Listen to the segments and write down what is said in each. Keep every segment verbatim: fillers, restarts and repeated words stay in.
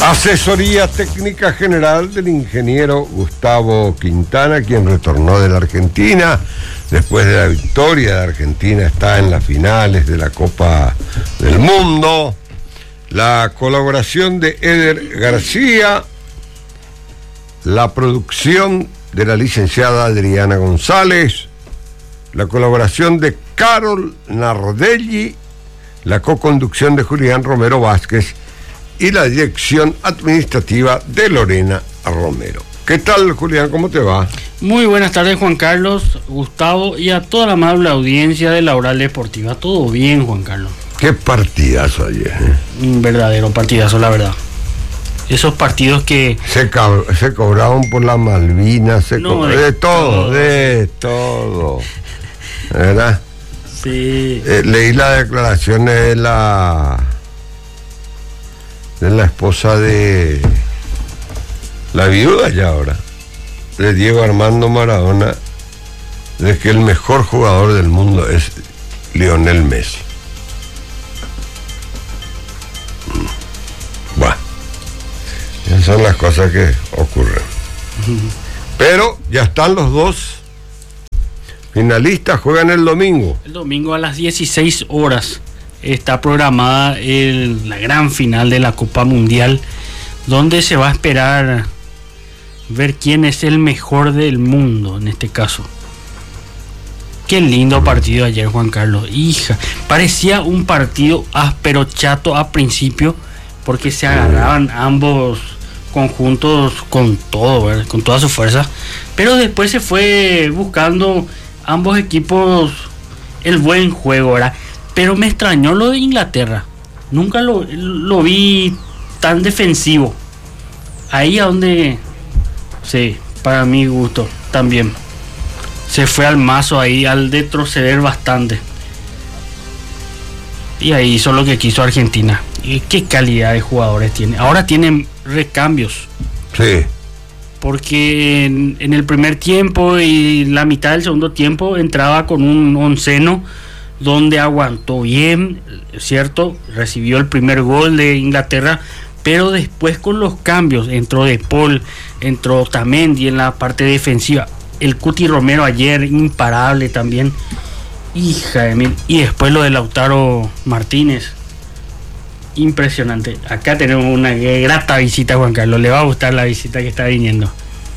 Asesoría técnica general del ingeniero Gustavo Quintana, quien retornó de la Argentina después de la victoria de Argentina, está en las finales de la Copa del Mundo. La colaboración de Eder García, la producción de la licenciada Adriana González, la colaboración de Carol Nardelli, la coconducción de Julián Romero Vázquez y la dirección administrativa de Lorena Romero. ¿Qué tal, Julián? ¿Cómo te va? Muy buenas tardes, Juan Carlos, Gustavo y a toda la amable audiencia de la Oral Deportiva. Todo bien, Juan Carlos. Qué partidazo ayer, ¿eh? Un verdadero partidazo, la verdad. Esos partidos que... Se, cab- se cobraban por las Malvinas, se No, co- de de, todo, todo. de todo. ¿Verdad? Sí. Eh, leí las declaraciones de la... de la esposa de... la viuda ya ahora, de Diego Armando Maradona, de que el mejor jugador del mundo es Lionel Messi. Bueno, esas son las cosas que ocurren. Pero ya están los dos finalistas, juegan el domingo. El domingo a las dieciséis horas está programada el- la gran final de la Copa Mundial, donde se va a esperar ver quién es el mejor del mundo en este caso. Qué lindo partido ayer, Juan Carlos. Hija, parecía un partido áspero, chato a principio, porque se agarraban ambos conjuntos con todo, ¿verdad? Con toda su fuerza. Pero después se fue buscando ambos equipos el buen juego, ¿verdad? Pero me extrañó lo de Inglaterra. Nunca lo, lo vi tan defensivo. Ahí a donde, sí, para mi gusto también. Se fue al mazo ahí, al retroceder bastante. Y ahí hizo lo que quiso Argentina. Y qué calidad de jugadores tiene. Ahora tienen recambios. Sí. Porque en, en el primer tiempo y la mitad del segundo tiempo entraba con un onceno donde aguantó bien, ¿cierto? Recibió el primer gol de Inglaterra, pero después con los cambios entró De Paul, entró Otamendi en la parte defensiva, el Cuti Romero ayer imparable también, hija de mil, y después lo de Lautaro Martínez, impresionante. Acá tenemos una grata visita, Juan Carlos, le va a gustar la visita que está viniendo.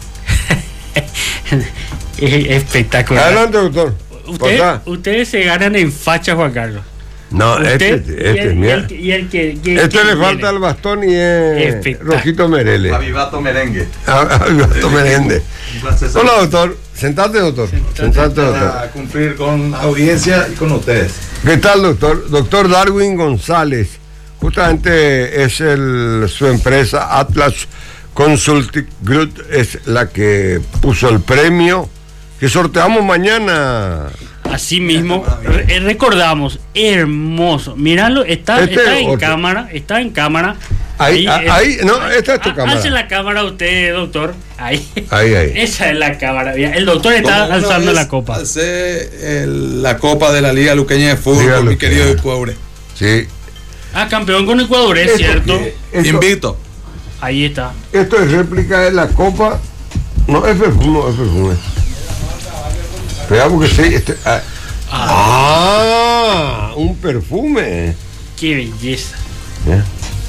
Es espectacular. Adelante, doctor. Usted, Contá. ustedes se ganan en facha, Juan Carlos. No, Usted este, este, y el, mira. y el, y el que, y el Este que le viene. falta el bastón y es Espectacular. Rojito Mereles. Avivato Merengue. Ah, Alberto Menéndez. Un placer. Hola, doctor. Sentate, doctor. Sentate. Sentate, doctor. Para cumplir con audiencia y con ustedes. ¿Qué tal, doctor? Doctor Darwin González. Justamente es el, su empresa Atlas Consulting Group, es la que puso el premio que sorteamos mañana. Así mismo, re- recordamos, hermoso. Míralo, está, Este está en otro. cámara, está en cámara. Ahí, eh, ahí, no, esta es tu ha- cámara. Hace la cámara usted, doctor. Ahí. Ahí, ahí. Esa es la cámara. Mira, el doctor está Como una alzando vez la copa. alcé el- la copa de la Liga Luqueña de Fútbol, Liga mi Luqueña. querido Ecuador. Sí. Ah, campeón con Ecuador, es Esto cierto. que- esto- Invicto. Ahí está. Esto es réplica de la copa. No, es perfume, es perfume. Espera, porque sí. Este, ah, ah, un perfume. Qué belleza. ¿Eh?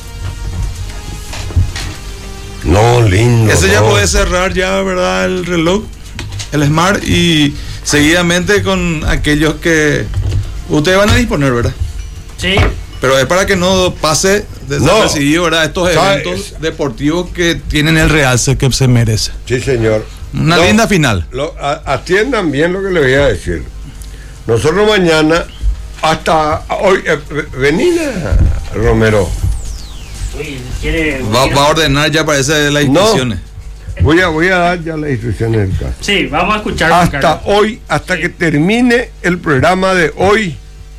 No, lindo. Ese ya no. puede cerrar ya, ¿verdad? El reloj, el Smart, y seguidamente con aquellos que ustedes van a disponer, ¿verdad? Sí. Pero es para que no pase desapercibido, ¿verdad? Estos ¿Sabes? eventos deportivos que tienen el realce que se merece. Sí, señor. Una No, linda final. lo- a- atiendan bien lo que les voy a decir. Nosotros mañana, hasta hoy, eh, venina, Romero. Uy, quiere- Va, va a ordenar ya parece las No. instrucciones. Voy a, voy a dar ya las instrucciones del caso. Sí, vamos a escuchar. Juan Hasta Carlos. hoy, hasta Sí. que termine el programa de hoy,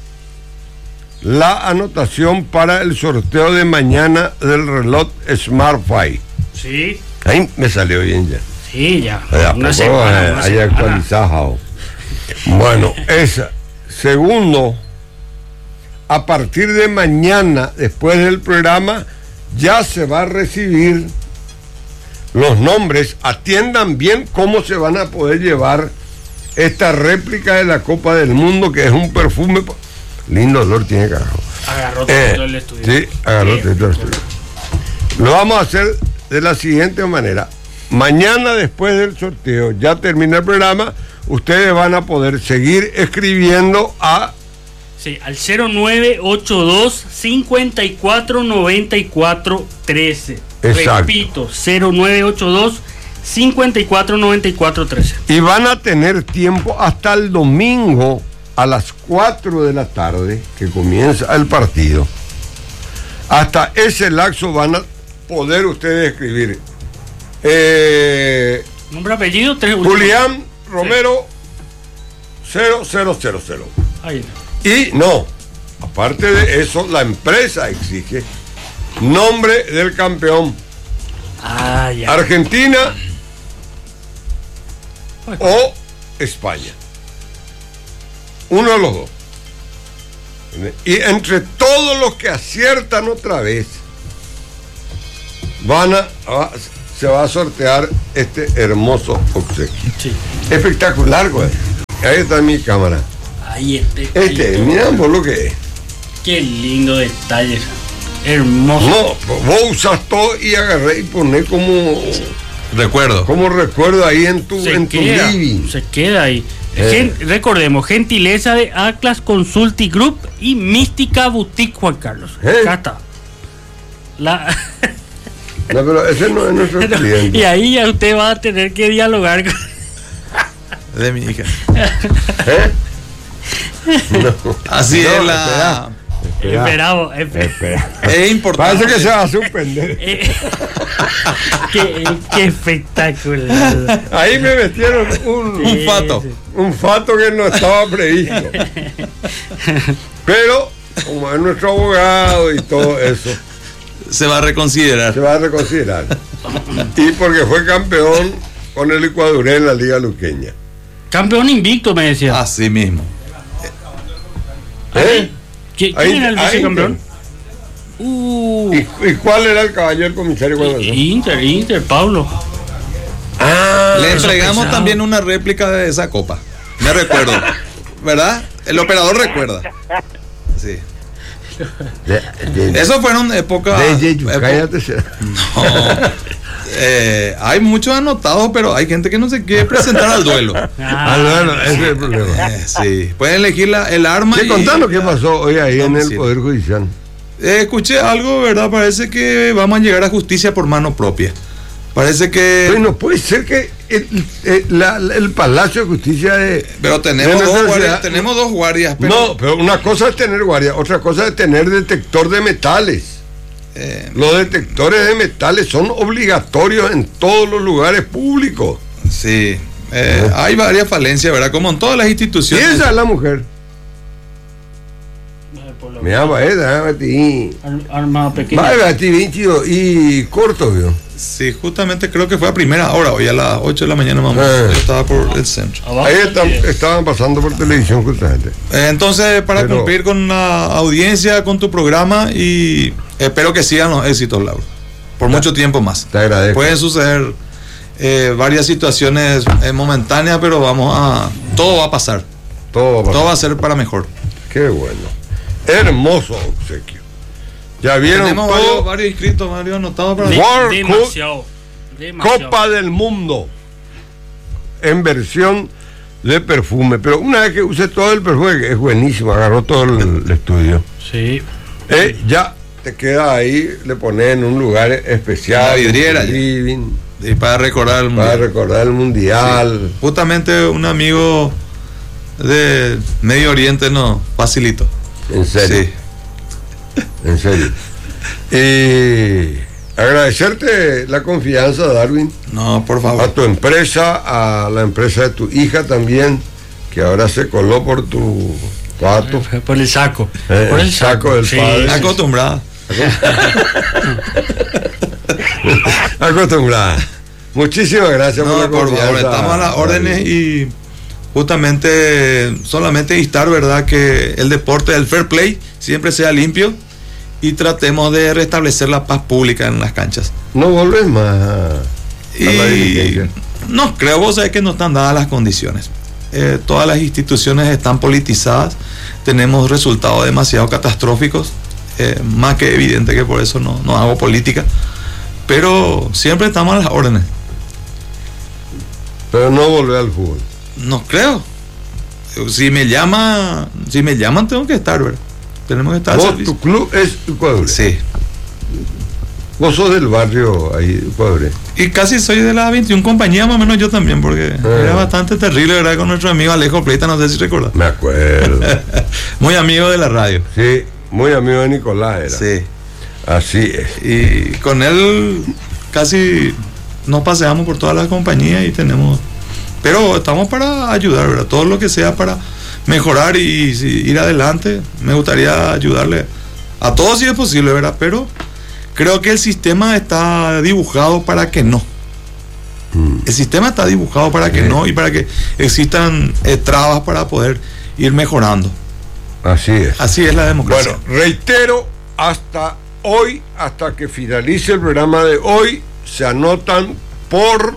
la anotación para el sorteo de mañana del reloj SmartFi. Sí, Ahí me salió bien ya. sí, ya. De a Una poco, semana, eh, una hay semana. actualizado. Bueno, esa. Segundo, a partir de mañana, después del programa, ya se va a recibir los nombres. Atiendan bien cómo se van a poder llevar esta réplica de la Copa del Mundo, que es un perfume. Lindo olor tiene, carajo. Agarró todo Eh, el estudio. sí, agarró todo el estudio. Lo vamos a hacer de la siguiente manera. Mañana, después del sorteo, ya termina el programa, ustedes van a poder seguir escribiendo a... Sí, al cero nueve ocho dos, cinco cuatro nueve cuatro uno tres. Exacto. Repito, cero nueve ocho dos, cinco cuatro nueve cuatro uno tres. Y van a tener tiempo hasta el domingo a las cuatro de la tarde, que comienza el partido. Hasta ese lapso van a poder ustedes escribir. Eh, Nombre, apellido, tres. Julián Romero cero cero cero cero. Ahí. Y no, aparte de eso, la empresa exige nombre del campeón. Ah, ya. Argentina o España. Uno de los dos. Y entre todos los que aciertan otra vez, van a, a- se va a sortear este hermoso obsequio. Sí. Espectacular, güey. Ahí está mi cámara. Ahí este. Este, mirá vos lo que es. Qué lindo detalle. Hermoso. No, vos usas todo y agarré y poné como, Recuerdo. como recuerdo ahí en tu, se, en tu queda, living. se queda ahí. Eh. Gen- recordemos, gentileza de Atlas Consulting Group y Mística Boutique, Juan Carlos. Eh. Acá está. La... No, pero ese no es nuestro cliente. y ahí ya usted va a tener que dialogar con... De mi hija. ¿Eh? No. Así No, es la. espera, Esperamos, esper- espera. Es importante. Parece que se va a suspender. Eh, qué, qué espectacular. Ahí me metieron un, Un fato. un fato que no estaba previsto. Pero, como es nuestro abogado y todo eso, Se va a reconsiderar. se va a reconsiderar. Y porque fue campeón con el Ecuador en la Liga Luqueña. Campeón invicto, me decía. Así mismo. ¿Eh? ¿Qui- ¿Quién ahí- era el ahí- vicecampeón? Uh, ¿Y, y cuál era el caballo del comisario cuando eso? Inter, Inter, Pablo. Ah, Le entregamos pesado. también una réplica de esa copa. Me recuerdo. ¿Verdad? El operador recuerda. Sí. de, de, Eso fueron épocas. de- de- época- cállate, será. No. Eh, hay muchos anotados, pero hay gente que no se quiere presentar al duelo. Ah, no, no, ese es el problema. Eh, sí. Pueden elegir la- el arma. Sí, y- contanos qué pasó hoy ahí en Vamos, el sí. Poder Judicial. Eh, escuché algo, ¿verdad? Parece que vamos a llegar a justicia por mano propia. Parece que. Oye, no puede ser que el, el- la- la- el Palacio de Justicia de... Pero tenemos de dos, nuestra guardias, ciudad- tenemos dos guardias. Pero, No, pero una cosa es tener guardia, otra cosa es tener detector de metales. eh, Los detectores de metales son obligatorios en todos los lugares públicos. sí. Eh, hay varias falencias, ¿verdad? Como en todas las Y instituciones. esa es la mujer. Me llama esa, Betty. Armada pequeña. Vaya, Betty, vinchido y corto, vio. Sí, justamente creo que fue a primera hora, hoy a las ocho de la mañana, mamá. Ah. Yo estaba por el centro. Abajo Ahí del están- video. estaban pasando por televisión justamente. Eh, entonces, para Pero- cumplir con la audiencia, con tu programa, y espero que sigan los éxitos, Laura. Por Ya. mucho tiempo más. Te agradezco. Pueden suceder eh, varias situaciones eh, momentáneas, pero vamos a. Todo va a pasar. Todo va a pasar. Todo va a ser para mejor. Qué bueno. Hermoso obsequio. Ya vieron Tenemos todo. varios, varios inscritos, varios anotados para. De- World demasiado. demasiado. Copa del Mundo en versión de perfume. Pero una vez que use todo el perfume, que es buenísimo, agarró todo el, el estudio. Sí. Eh, ya te queda ahí, le pones en un lugar especial. La vidriera, en tu ya. living, Y para recordar el para mundial. recordar el mundial. Justamente un amigo de Medio Oriente nos facilitó. En serio. Sí. En serio. Y agradecerte la confianza, Darwin, No, por a favor. tu empresa, a la empresa de tu hija también, que ahora se coló por tu pato. Por el saco. Eh, Por el saco del padre. Acostumbrada. Acostumbrada. Muchísimas gracias por No, la por confianza. favor, estamos a las órdenes Darwin. y justamente solamente instar, ¿verdad? Que el deporte, el fair play, siempre sea limpio y tratemos de restablecer la paz pública en las canchas. No volvés más a, a Y la dirigencia. no creo, vos sabés que no están dadas las condiciones. Eh, todas las instituciones están politizadas, tenemos resultados demasiado catastróficos, eh, más que evidente que por eso no, no hago política, pero siempre estamos a las órdenes. Pero no volver al fútbol. No creo. Si me llama, si me llaman tengo que estar, ¿verdad? Tenemos que estar al Vos, servicio. tu club es Ecuador. Sí. Vos sos del barrio ahí, Ecuador. Y casi soy de las veintiuna compañías, más o menos yo también, porque Ah. era bastante terrible, ¿verdad? Con nuestro amigo Alejo Pleita, no sé si recuerdas. Me acuerdo. Muy amigo de la radio. Sí, muy amigo de Nicolás era. Sí. Así es. Y con él casi nos paseamos por todas las compañías y tenemos... Pero estamos para ayudar, ¿verdad? Todo lo que sea para mejorar y, y ir adelante. Me gustaría ayudarle a todos si es posible, ¿verdad? Pero creo que el sistema está dibujado para que no. Mm. El sistema está dibujado para que Sí. no y para que existan eh, trabas para poder ir mejorando. Así es. Así es la democracia. Bueno, reitero, hasta hoy, hasta que finalice el programa de hoy, se anotan por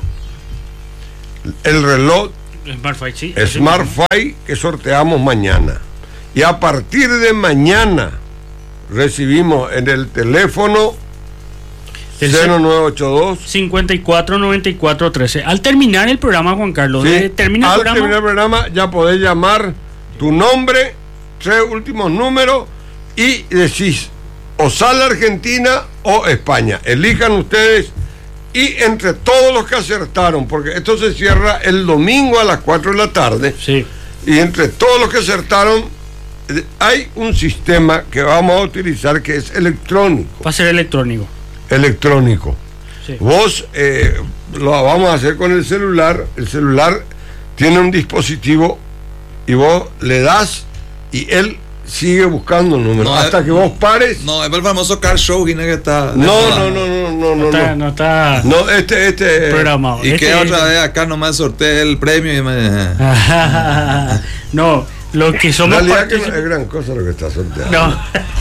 el reloj SmartFi, sí. SmartFi que sorteamos mañana. Y a partir de mañana recibimos en el teléfono El cero nueve ocho dos. cincuenta y cuatro noventa y cuatro trece. Al terminar el programa, Juan Carlos, Sí, de- termina el al programa. terminar el programa ya podés llamar tu nombre, tres últimos números y decís o sale Argentina o España. Elijan ustedes y entre todos los que acertaron, porque esto se cierra el domingo a las cuatro de la tarde, Sí. y entre todos los que acertaron eh, hay un sistema que vamos a utilizar que es electrónico. Va a ser electrónico. Electrónico. Sí. Vos eh, lo vamos a hacer con el celular. El celular tiene un dispositivo y vos le das y él sigue buscando números No, hasta eh, que vos pares. No, es el famoso car show que está... de No, moda. no, no, no, no, No no, está, no. no está No, este, este. programado. Y Este- que otra vez acá nomás sorteé el premio y me... no, lo que En somos realidad que no partícipes- es gran cosa lo que está sorteando. No.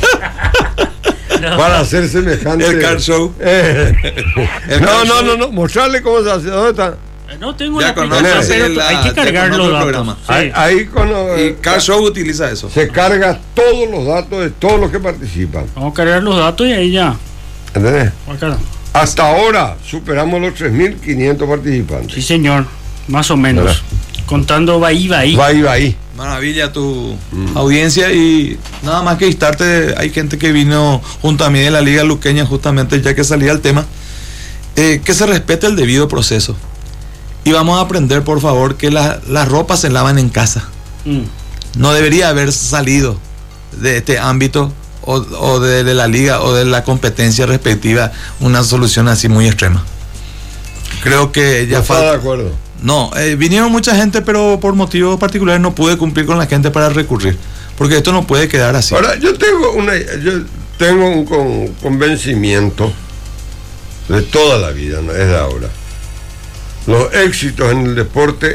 No. Para hacer semejante. El car show. Eh. El no, car no, show. no, no. Mostrarle cómo se hace. ¿Dónde está? No tengo Ya la conoces aplicación, pero la- hay que ya cargar conozco los el datos. programa. Sí. Ahí, ahí con, Y car show utiliza eso. se carga todos los datos de todos los que participan. Vamos a cargar los datos y ahí ya. ¿Entendés? Acá. Hasta ahora superamos los tres mil quinientos participantes. Sí, señor. Más o menos. ¿Verdad? Contando va ahí, va ahí. Va ahí, va ahí. Maravilla tu audiencia y nada más que instarte, hay gente que vino junto a mí de la Liga Luqueña justamente ya que salía el tema, eh, que se respete el debido proceso y vamos a aprender por favor que la- las ropas se lavan en casa, Mm. no debería haber salido de este ámbito o, o de, de la liga o de la competencia respectiva una solución así muy extrema. Creo que ya Ya está falta... de acuerdo. No, eh, vinieron mucha gente, pero por motivos particulares no pude cumplir con la gente para recurrir. Porque esto no puede quedar así. Ahora, yo tengo una, yo tengo un con- convencimiento de toda la vida, no es de ahora. Los éxitos en el deporte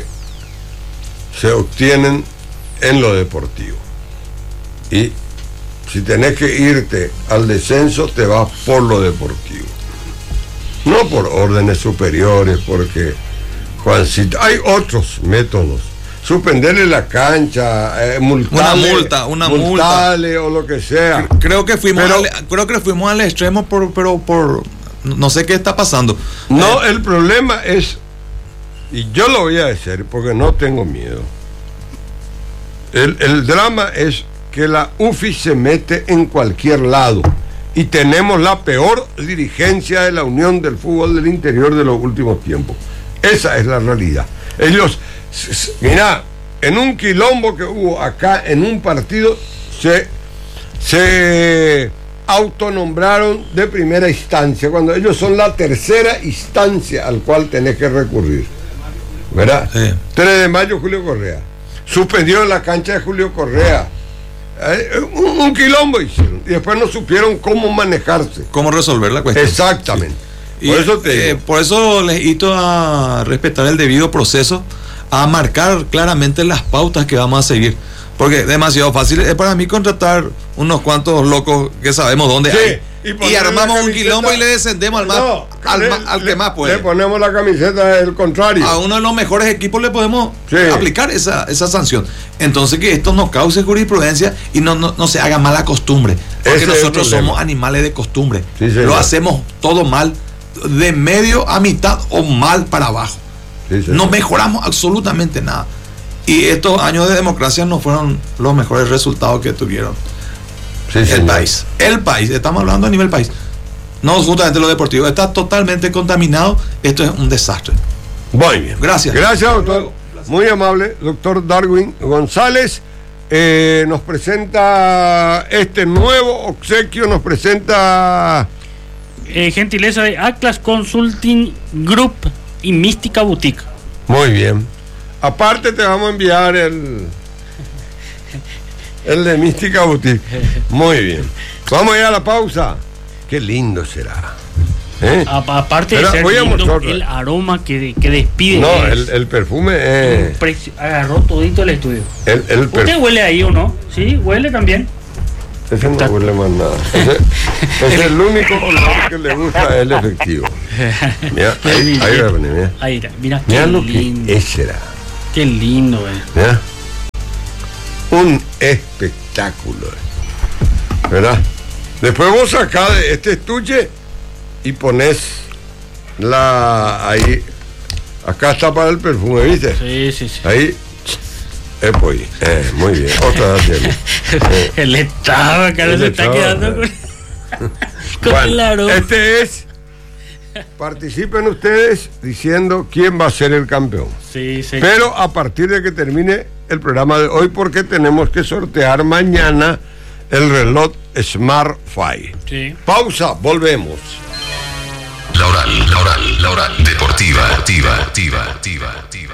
se obtienen en lo deportivo. Y si tenés que irte al descenso, te vas por lo deportivo. No por órdenes superiores, porque Juancito, hay otros métodos. Suspenderle la cancha, eh, multarle, Una multa, una multa. multarle o lo que sea. Creo que fuimos Pero- al, creo que fuimos al extremo por, pero por no sé qué está pasando. No, Eh, el problema es, y yo lo voy a decir porque no tengo miedo. El, el drama es que la U F I se mete en cualquier lado y tenemos la peor dirigencia de la Unión del Fútbol del Interior de los últimos tiempos. Esa es la realidad. Ellos, s- s- mirá, en un quilombo que hubo acá en un partido, se, se autonombraron de primera instancia, cuando ellos son la tercera instancia al cual tenés que recurrir. ¿Verdad? Sí. tres de mayo, Julio Correa. Suspendieron la cancha de Julio Correa. Eh, un, un quilombo hicieron. Y después no supieron cómo manejarse. ¿Cómo resolver la cuestión? Exactamente. Y, Por eso te eh, digo. por eso les invito a respetar el debido proceso, a marcar claramente las pautas que vamos a seguir. Porque demasiado fácil es para mí contratar unos cuantos locos que sabemos dónde Sí, hay. y Y, armamos un camiseta- quilombo y le descendemos al más, No, al, le- ma- al le- que más puede. Le ponemos la camiseta del contrario. A uno de los mejores equipos le podemos Sí. aplicar esa, esa sanción. Entonces que esto no cause jurisprudencia y no, no, no se haga mala costumbre. Porque Ese es el nosotros problema. somos animales de costumbre. Sí, señor. Lo hacemos todo mal, de medio a mitad o mal para abajo. Sí, señor. No mejoramos absolutamente nada. Y estos años de democracia no fueron los mejores resultados que tuvieron Sí, el señor. país. El país, estamos hablando a nivel país. No justamente lo deportivo, está totalmente contaminado. Esto es un desastre. Muy bien. Gracias. Gracias, doctor. Muy amable, doctor Darwin González. Eh, nos presenta este nuevo obsequio, nos presenta... Eh, gentileza de Atlas Consulting Group y Mística Boutique. Muy bien. Aparte te vamos a enviar el... El de Mística Boutique. Muy bien. Vamos a ir a la pausa. Qué lindo será. ¿Eh? A- aparte Espera, de ser voy a lindo, mostrarle. el aroma que, que despide. No, es el, el perfume es... impresi- agarró todito el estudio. El, el ¿Usted perfume... huele ahí o no? Sí, huele también. Ese no huele más nada. Ese, ese es el único olor que le gusta, es el efectivo. Mira, ahí, ahí va a venir, mira. Ahí, mira, qué Mira lo lindo. que es será. Qué lindo, eh. Mira. Un espectáculo. ¿Verdad? Después vos sacás de este estuche y pones la ahí. Acá está para el perfume, ¿viste? Sí, sí, sí. Ahí. Eh, pues, eh, muy bien. Otra vez. Eh, El estado acá no el se está estado, quedando ¿no? con, con bueno, el aroma. este es. Participen ustedes diciendo quién va a ser el campeón. Sí, sí. Pero a partir de que termine el programa de hoy, porque tenemos que sortear mañana el reloj Smartfy. Sí. Pausa, volvemos. La oral, la oral, la oral deportiva, activa, activa, activa, activa,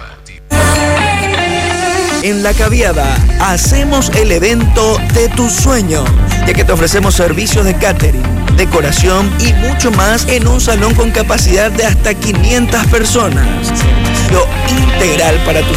En La Caviada hacemos el evento de tus sueños, ya que te ofrecemos servicios de catering, decoración y mucho más en un salón con capacidad de hasta quinientas personas. Servicio integral para tu